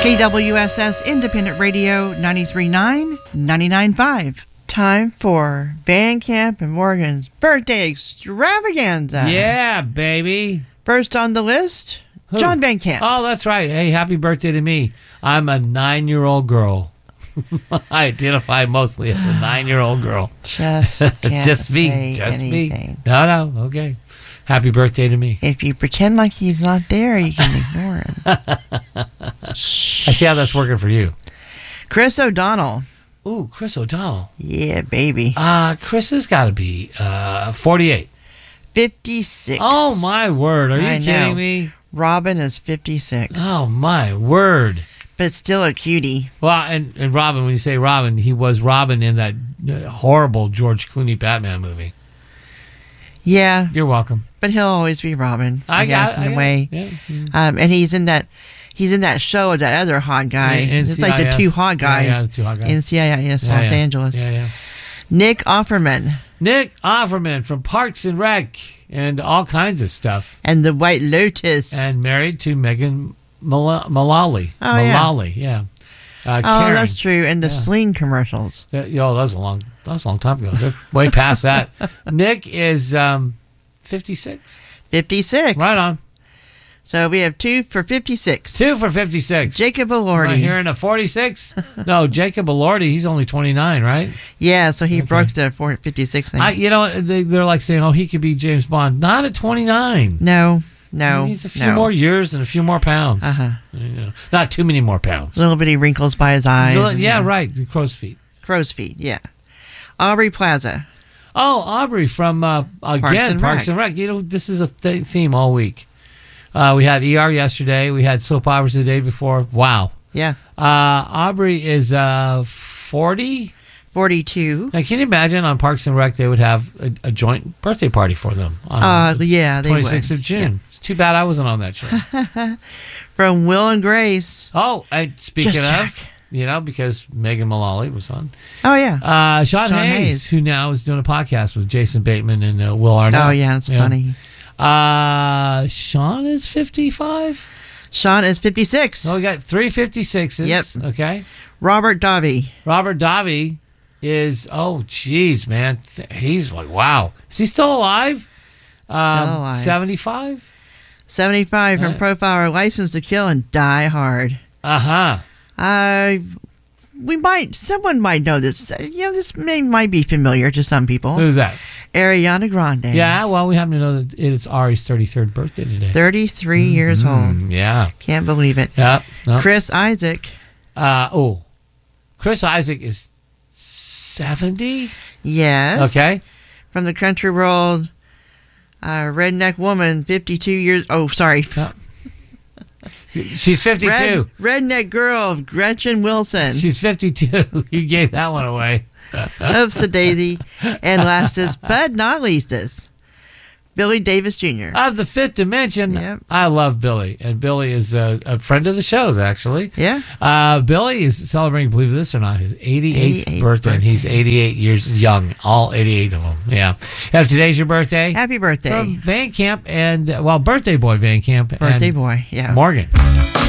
KWSS Independent Radio 93.9, 99.5. Time for Van Camp and Morgan's birthday extravaganza. Yeah, baby. First on the list, Who? John Van Camp. Oh, that's right. Hey, happy birthday to me. I'm a 9-year-old girl. I identify mostly as a 9-year-old girl. Just can't Just me. say Just anything. me. No, okay. Happy birthday to me. If you pretend like he's not there, you can ignore him. I see how that's working for you. Chris O'Donnell. Ooh, Chris O'Donnell. Yeah, baby. Chris has got to be 48. 56. Oh, my word. Are you I kidding know. me? Robin is 56. Oh, my word. But still a cutie. Well, and Robin, when you say Robin, he was Robin in that horrible George Clooney Batman movie. Yeah. You're welcome. But he'll always be Robin, I guess, in a way. Yeah. And he's in that show of that other hot guy. It's like the two hot guys. Yeah, the two hot guys. In CIS Los Angeles. Yeah. Nick Offerman. Nick Offerman from Parks and Rec and all kinds of stuff. And the White Lotus. And married to Megan Mullally. Oh, yeah. Mullally, yeah. Oh, Karen. that's true. And the Sling commercials. That was a long time ago. They're way past that. Nick is 56. 56. Right on. So we have 2 for 56. 2 for 56. Jacob Am I Elordi. hearing a 46? No, Jacob Elordi, he's only 29, right? Yeah, so he broke the 56 thing. They're like saying, he could be James Bond. Not at 29. No. He needs a few more years and a few more pounds. Not too many more pounds. Little bitty wrinkles by his eyes. Right. The crow's feet. Crow's feet, yeah. Aubrey Plaza. Oh, Aubrey from, Parks and Rec. This is a theme all week. We had ER yesterday. We had soap operas the day before. Wow. Yeah. Aubrey is 40? 42. Now, can you imagine on Parks and Rec they would have a joint birthday party for them on yeah, they 26th would. of June. Yeah. It's too bad I wasn't on that show. From Will and Grace. Oh, and speaking Just of, check. because Megan Mullally was on. Oh, yeah. Sean Hayes, who now is doing a podcast with Jason Bateman and Will Arnett. Oh, yeah, it's funny. Sean is 55? Sean is 56. Oh, we got 3 56s. Yep. Okay. Robert Davi. Robert Davi is, geez, man. He's like, wow. Is he still alive? Still alive. 75? 75 from Profiler, License to Kill, and Die Hard. Uh-huh. Someone might know this. This might be familiar to some people. Who's that? Ariana Grande. Yeah, well, we happen to know that it's Ari's 33rd birthday today. 33 years old. Yeah. Can't believe it. Yeah. No. Chris Isaac. Chris Isaac is 70? Yes. Okay. From the country world, redneck woman, 52 years. Oh, sorry. She's 52. Redneck girl, Gretchen Wilson. She's 52. You gave that one away. Oops, a daisy. And lastest, but not leastest, Billy Davis Jr. Of the Fifth Dimension. Yep. I love Billy. And Billy is a friend of the show's, actually. Yeah. Billy is celebrating, believe this or not, his 88th birthday. And he's 88 years young. All 88 of them. Yeah. Today's your birthday. Happy birthday. From Van Camp and, birthday boy Van Camp. Birthday boy, yeah. Morgan.